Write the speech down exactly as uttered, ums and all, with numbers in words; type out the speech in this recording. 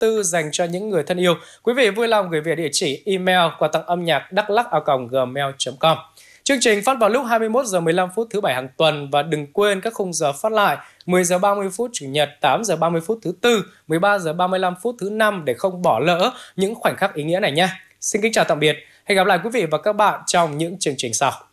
tư dành cho những người thân yêu. Quý vị vui lòng gửi về địa chỉ email quà tặng âm nhạc đắk lắc a còng gmail chấm com. Chương trình phát vào lúc hai mươi mốt giờ mười lăm phút thứ bảy hàng tuần và đừng quên các khung giờ phát lại mười giờ ba mươi phút chủ nhật, tám giờ ba mươi phút thứ tư, mười ba giờ ba mươi lăm phút thứ năm để không bỏ lỡ những khoảnh khắc ý nghĩa này nha. Xin kính chào tạm biệt. Hẹn gặp lại quý vị và các bạn trong những chương trình sau.